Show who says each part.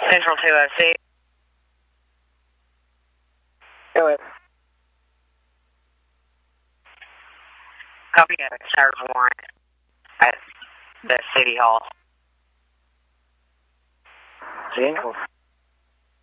Speaker 1: Central 206.
Speaker 2: Go ahead.
Speaker 1: Copy a search warrant at the City Hall.
Speaker 2: General.